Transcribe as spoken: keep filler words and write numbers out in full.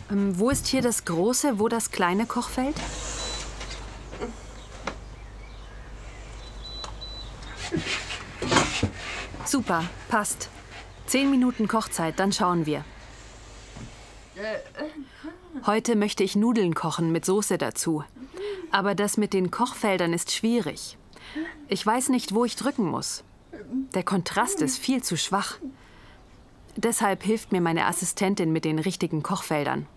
Ähm, wo ist hier das große, wo das kleine Kochfeld? Super, passt. Zehn Minuten Kochzeit, dann schauen wir. Heute möchte ich Nudeln kochen mit Soße dazu. Aber das mit den Kochfeldern ist schwierig. Ich weiß nicht, wo ich drücken muss. Der Kontrast ist viel zu schwach. Deshalb hilft mir meine Assistentin mit den richtigen Kochfeldern.